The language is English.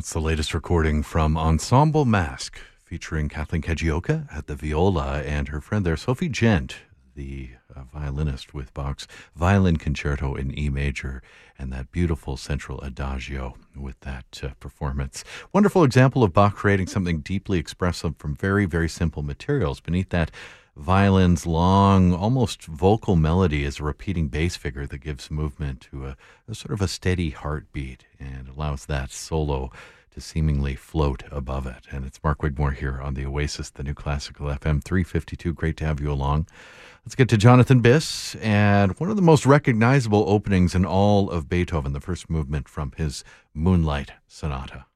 That's the latest recording from Ensemble Masque, featuring Kathleen Kajioka at the viola and her friend there, Sophie Gent, the violinist, with Bach's Violin Concerto in E major and that beautiful central adagio with that performance. Wonderful example of Bach creating something deeply expressive from very, very simple materials. Beneath that violin's long, almost vocal melody is a repeating bass figure that gives movement to a sort of a steady heartbeat and allows that solo to seemingly float above it. And it's Mark Wigmore here on the Oasis, the New Classical FM 352. Great to have you along. Let's get to Jonathan Biss and one of the most recognizable openings in all of Beethoven, the first movement from his Moonlight Sonata.